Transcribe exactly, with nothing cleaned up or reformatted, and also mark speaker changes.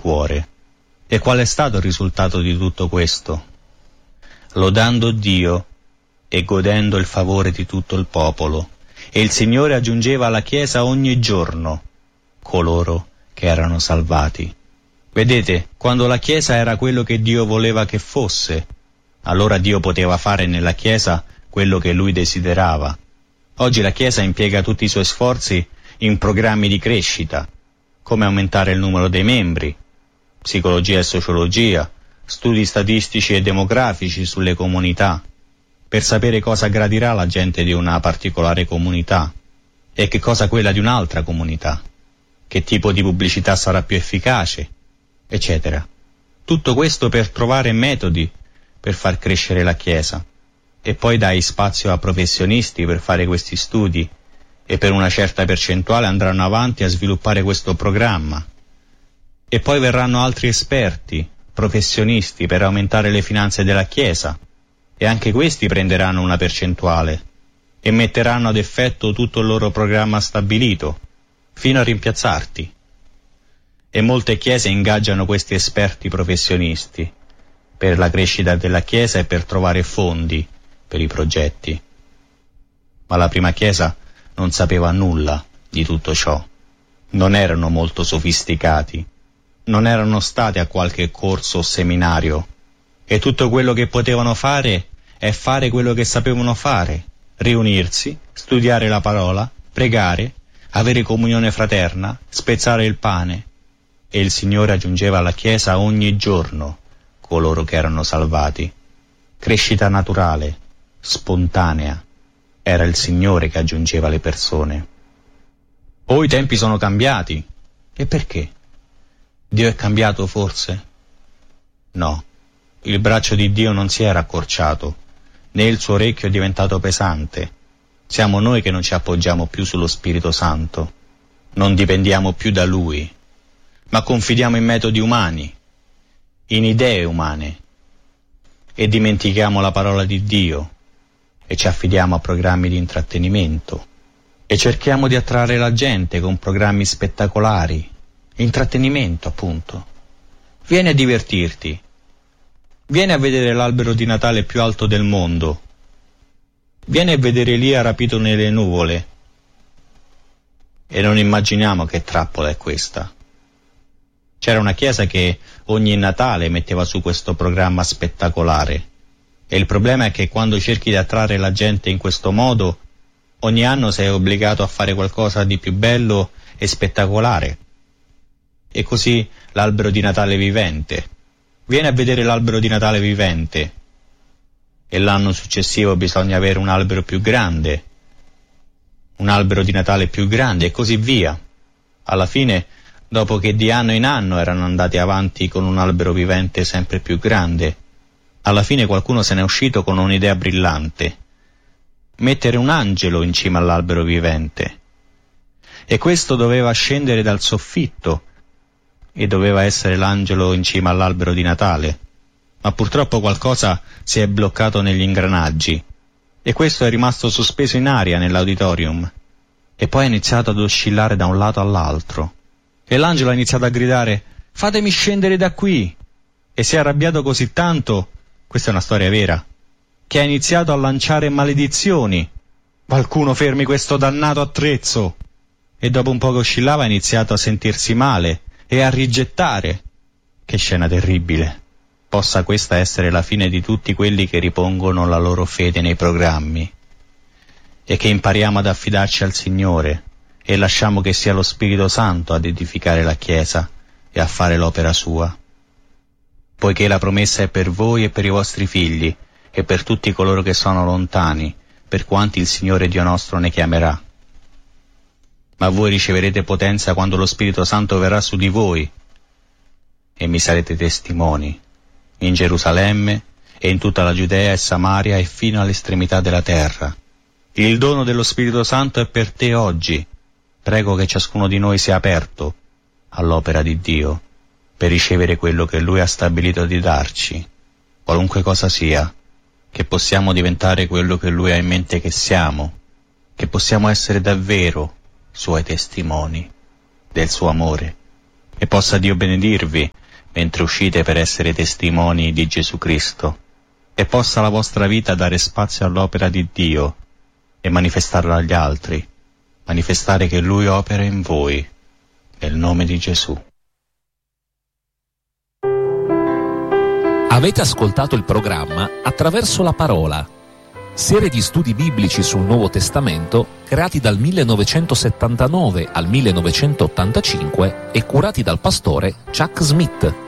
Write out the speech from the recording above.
Speaker 1: cuore. E qual è stato il risultato di tutto questo? Lodando Dio e godendo il favore di tutto il popolo, e il Signore aggiungeva alla Chiesa ogni giorno coloro che erano salvati. Vedete, quando la Chiesa era quello che Dio voleva che fosse, allora Dio poteva fare nella Chiesa quello che Lui desiderava. Oggi la Chiesa impiega tutti i suoi sforzi in programmi di crescita, come aumentare il numero dei membri, psicologia e sociologia, studi statistici e demografici sulle comunità, per sapere cosa gradirà la gente di una particolare comunità e che cosa quella di un'altra comunità, che tipo di pubblicità sarà più efficace, eccetera. Tutto questo per trovare metodi per far crescere la Chiesa, e poi dai spazio a professionisti per fare questi studi, e per una certa percentuale andranno avanti a sviluppare questo programma. E poi verranno altri esperti, professionisti, per aumentare le finanze della Chiesa, e anche questi prenderanno una percentuale e metteranno ad effetto tutto il loro programma stabilito, fino a rimpiazzarti. E molte chiese ingaggiano questi esperti professionisti per la crescita della Chiesa e per trovare fondi per i progetti. Ma la prima Chiesa non sapeva nulla di tutto ciò. Non erano molto sofisticati, non erano stati a qualche corso o seminario, e tutto quello che potevano fare è fare quello che sapevano fare: riunirsi, studiare la parola, pregare, avere comunione fraterna, spezzare il pane. E il Signore aggiungeva alla Chiesa ogni giorno coloro che erano salvati. Crescita naturale, spontanea. Era il Signore che aggiungeva le persone. Oh, i tempi sono cambiati. E perché? Dio è cambiato forse? No, il braccio di Dio non si era accorciato, né il suo orecchio è diventato pesante. Siamo noi che non ci appoggiamo più sullo Spirito Santo, non dipendiamo più da Lui, ma confidiamo in metodi umani, in idee umane, e dimentichiamo la parola di Dio, e ci affidiamo a programmi di intrattenimento, e cerchiamo di attrarre la gente con programmi spettacolari, intrattenimento appunto. Vieni a divertirti, vieni a vedere l'albero di Natale più alto del mondo, vieni a vedere Elia rapito nelle nuvole, e non immaginiamo che trappola è questa. C'era una chiesa che ogni Natale metteva su questo programma spettacolare, e il problema è che quando cerchi di attrarre la gente in questo modo, ogni anno sei obbligato a fare qualcosa di più bello e spettacolare. E così l'albero di Natale vivente. Vieni a vedere l'albero di Natale vivente. E l'anno successivo bisogna avere un albero più grande, un albero di Natale più grande, e così via. Alla fine, dopo che di anno in anno erano andati avanti con un albero vivente sempre più grande, alla fine qualcuno se n'è uscito con un'idea brillante: mettere un angelo in cima all'albero vivente. E questo doveva scendere dal soffitto e doveva essere l'angelo in cima all'albero di Natale. Ma purtroppo qualcosa si è bloccato negli ingranaggi, e questo è rimasto sospeso in aria nell'auditorium, e poi ha iniziato ad oscillare da un lato all'altro. E l'angelo ha iniziato a gridare: fatemi scendere da qui! E si è arrabbiato così tanto, questa è una storia vera, che ha iniziato a lanciare maledizioni. Qualcuno fermi questo dannato attrezzo! E dopo un po' che oscillava ha iniziato a sentirsi male e a rigettare. Che scena terribile! Possa questa essere la fine di tutti quelli che ripongono la loro fede nei programmi, e che impariamo ad affidarci al Signore e lasciamo che sia lo Spirito Santo ad edificare la Chiesa e a fare l'opera sua. Poiché la promessa è per voi e per i vostri figli e per tutti coloro che sono lontani, per quanti il Signore Dio nostro ne chiamerà. Ma voi riceverete potenza quando lo Spirito Santo verrà su di voi, e mi sarete testimoni in Gerusalemme e in tutta la Giudea e Samaria e fino all'estremità della terra. Il dono dello Spirito Santo è per te oggi. Prego che ciascuno di noi sia aperto all'opera di Dio per ricevere quello che Lui ha stabilito di darci, qualunque cosa sia, che possiamo diventare quello che Lui ha in mente che siamo, che possiamo essere davvero Suoi testimoni del Suo amore, E possa Dio benedirvi mentre uscite per essere testimoni di Gesù Cristo, e possa la vostra vita dare spazio all'opera di Dio e manifestarla agli altri, manifestare che Lui opera in voi, nel nome di Gesù.
Speaker 2: Avete ascoltato il programma Attraverso la Parola, serie di studi biblici sul Nuovo Testamento creati dal millenovecentosettantanove al millenovecentottantacinque e curati dal pastore Chuck Smith.